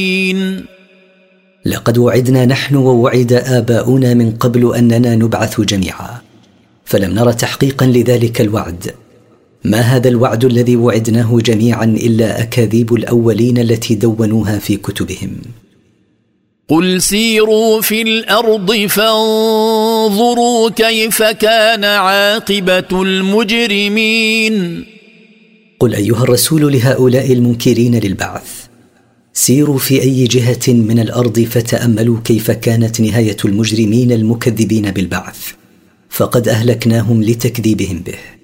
لقد وعدنا نحن ووعد آباؤنا من قبل أننا نبعث جميعا، فلم نر تحقيقا لذلك الوعد. ما هذا الوعد الذي وعدناه جميعا إلا أكاذيب الأولين التي دونوها في كتبهم. قل سيروا في الأرض فانظروا كيف كان عاقبة المجرمين. قل أيها الرسول لهؤلاء المنكرين للبعث: سيروا في أي جهة من الأرض فتأملوا كيف كانت نهاية المجرمين المكذبين بالبعث، فقد أهلكناهم لتكذيبهم به.